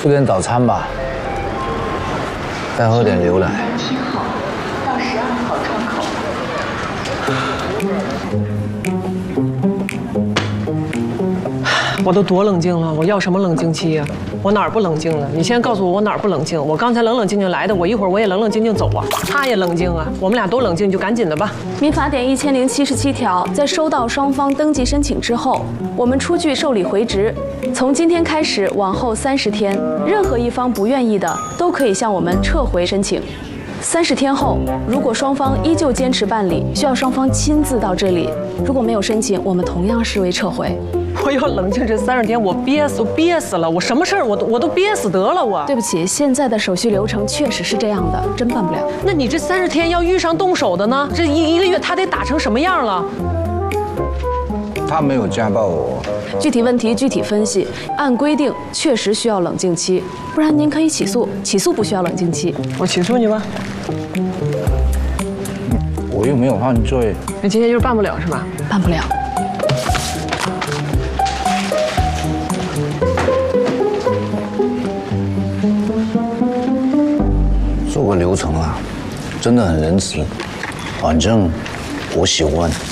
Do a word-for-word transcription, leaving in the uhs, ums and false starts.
吃点早餐吧，再喝点牛奶。 七号到十二号窗口。 我都多冷静了，我要什么冷静期呀？我哪儿不冷静了？你先告诉我我哪儿不冷静？我刚才冷冷静静来的，我一会儿我也冷冷静静走啊。他也冷静啊，我们俩都冷静，你就赶紧的吧。 民法典一千零七十七条，在收到双方登记申请之后，我们出具受理回执。从今天开始往后三十天，任何一方不愿意的，都可以向我们撤回申请。三十天后，如果双方依旧坚持办理，需要双方亲自到这里。如果没有申请，我们同样视为撤回。 我要冷静这三十天，我憋死，憋死了！我什么事儿我都我都憋死得了我。 对不起，现在的手续流程确实是这样的，真办不了。 那你这三十天要遇上动手的呢？这一一个月他得打成什么样了？ 他没有家暴我。 具体问题具体分析，按规定确实需要冷静期，不然您可以起诉，起诉不需要冷静期。 我起诉你吧。 我又没有犯罪。 那今天就是办不了是吧？ 办不了。 做个流程啊，真的很仁慈。反正我喜欢。